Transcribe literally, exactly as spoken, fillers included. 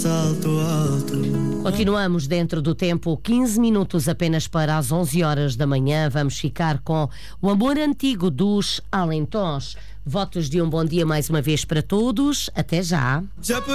Salto alto. Continuamos dentro do tempo, quinze minutos apenas para as onze horas da manhã. Vamos ficar com o amor antigo dos Alentós. Votos de um bom dia mais uma vez para todos. Até já. Já